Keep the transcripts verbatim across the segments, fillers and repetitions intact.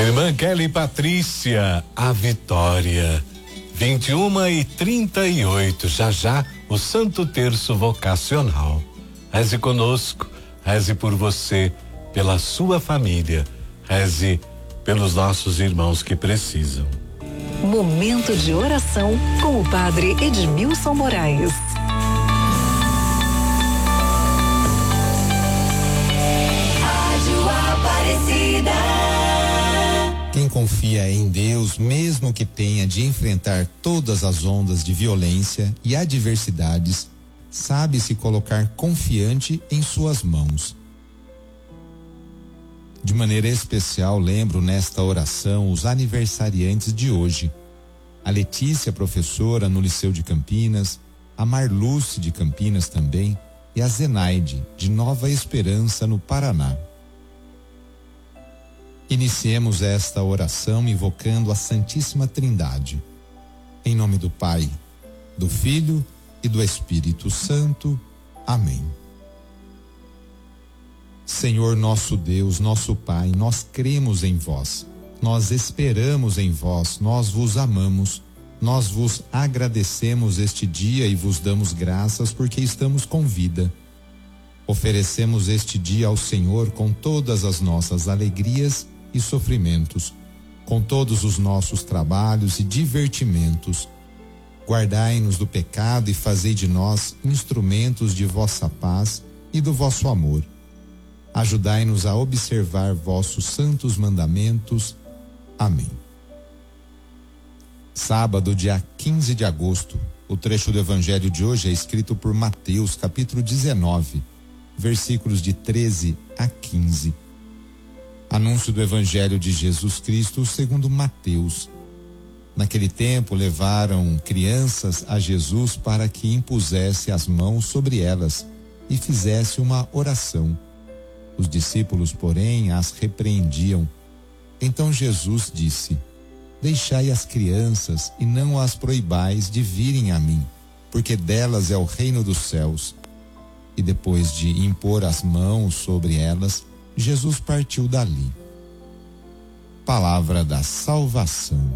Irmã Kelly Patrícia, a vitória. vinte e uma e trinta e oito, já já o Santo Terço Vocacional. Reze conosco, reze por você, pela sua família, reze pelos nossos irmãos que precisam. Momento de oração com o Padre Edmilson Moraes. Rádio Aparecida. Quem confia em Deus, mesmo que tenha de enfrentar todas as ondas de violência e adversidades, sabe se colocar confiante em suas mãos. De maneira especial, lembro nesta oração os aniversariantes de hoje. A Letícia, professora no Liceu de Campinas, a Marluce de Campinas também, e a Zenaide, de Nova Esperança, no Paraná. Iniciemos esta oração invocando a Santíssima Trindade. Em nome do Pai, do Filho e do Espírito Santo. Amém. Senhor nosso Deus, nosso Pai, nós cremos em vós, nós esperamos em vós, nós vos amamos, nós vos agradecemos este dia e vos damos graças porque estamos com vida. Oferecemos este dia ao Senhor com todas as nossas alegrias e sofrimentos, com todos os nossos trabalhos e divertimentos. Guardai-nos do pecado e fazei de nós instrumentos de vossa paz e do vosso amor. Ajudai-nos a observar vossos santos mandamentos. Amém. Sábado, dia quinze de agosto. O trecho do evangelho de hoje é escrito por Mateus, capítulo dezenove, versículos de treze a quinze. Anúncio do evangelho de Jesus Cristo segundo Mateus. Naquele tempo levaram crianças a Jesus para que impusesse as mãos sobre elas e fizesse uma oração. Os discípulos, porém, as repreendiam. Então Jesus disse: Deixai as crianças e não as proibais de virem a mim, porque delas é o reino dos céus. E depois de impor as mãos sobre elas, Jesus partiu dali. Palavra da salvação.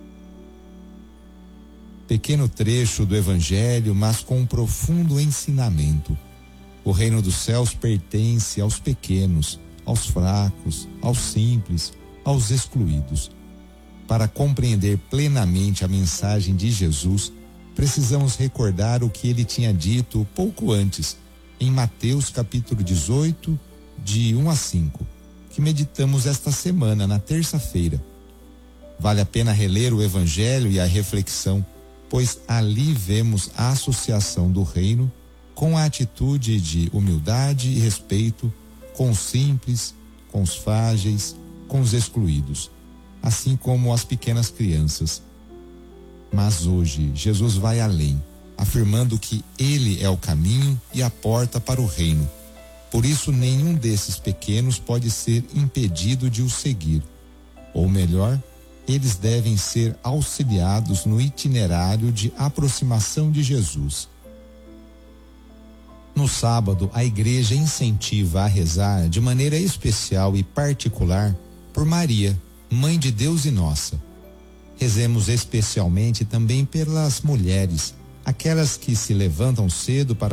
Pequeno trecho do evangelho, mas com um profundo ensinamento. O reino dos céus pertence aos pequenos, aos fracos, aos simples, aos excluídos. Para compreender plenamente a mensagem de Jesus, precisamos recordar o que ele tinha dito pouco antes, em Mateus capítulo dezoito, de um a cinco, que meditamos esta semana, na terça-feira. Vale a pena reler o evangelho e a reflexão, pois ali vemos a associação do reino com a atitude de humildade e respeito com os simples, com os frágeis, com os excluídos, assim como as pequenas crianças. Mas hoje Jesus vai além, afirmando que ele é o caminho e a porta para o reino. Por isso, nenhum desses pequenos pode ser impedido de o seguir. Ou melhor, eles devem ser auxiliados no itinerário de aproximação de Jesus. No sábado, a igreja incentiva a rezar de maneira especial e particular por Maria, Mãe de Deus e nossa. Rezemos especialmente também pelas mulheres, aquelas que se levantam cedo para